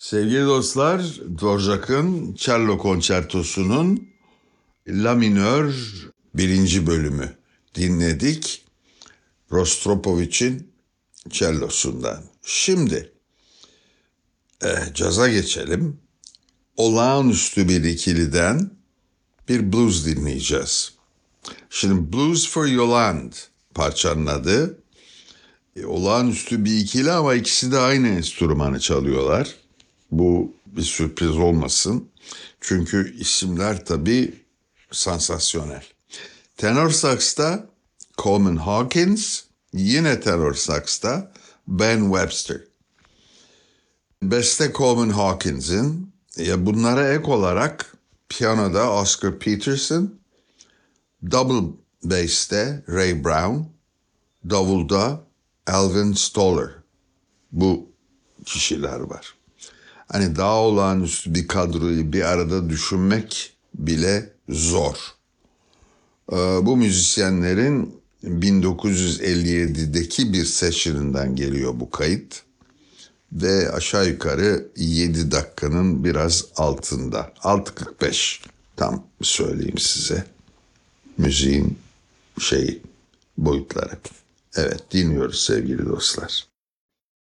Sevgili dostlar, Dvorak'ın Cello Konçertosu'nun La minör birinci bölümü dinledik. Rostropovich'in cellosundan. Şimdi caza geçelim. Olağanüstü bir ikiliden bir blues dinleyeceğiz. Şimdi Blues for Yolande parçanın adı. Olağanüstü bir ikili ama ikisi de aynı enstrümanı çalıyorlar. Bu bir sürpriz olmasın. Çünkü isimler tabii sansasyonel. Tenor saks'ta Coleman Hawkins, yine tenor saks'ta Ben Webster. Beste Coleman Hawkins'in, bunlara ek olarak piyanoda Oscar Peterson, double bass'te Ray Brown, davulda Alvin Stoller. Bu kişiler var. Hani daha olağanüstü bir kadroyu bir arada düşünmek bile zor. Bu müzisyenlerin 1957'deki bir session'ından geliyor bu kayıt. Ve aşağı yukarı 7 dakikanın biraz altında. 6.45 tam söyleyeyim size. Müziğin boyutları. Evet, dinliyoruz sevgili dostlar.